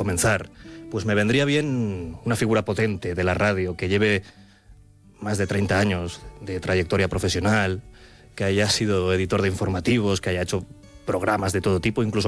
comenzar, pues me vendría bien una figura potente de la radio que lleve más de 30 años de trayectoria profesional, que haya sido editor de informativos, que haya hecho programas de todo tipo, incluso